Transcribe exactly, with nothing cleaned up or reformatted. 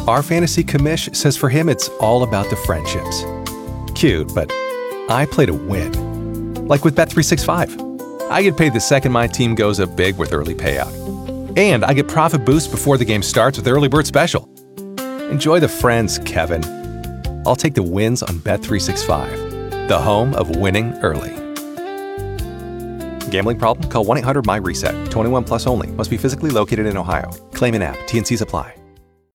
Our fantasy commish says for him it's all about the friendships. Cute, but I play to win. Like with Bet three sixty-five. I get paid the second my team goes up big with early payout. And I get profit boost before the game starts with Early Bird Special. Enjoy the friends, Kevin. I'll take the wins on Bet three sixty-five, the home of winning early. Gambling problem? Call one eight hundred M Y RESET. twenty-one plus only. Must be physically located in Ohio. Claim in app. T N Cs apply.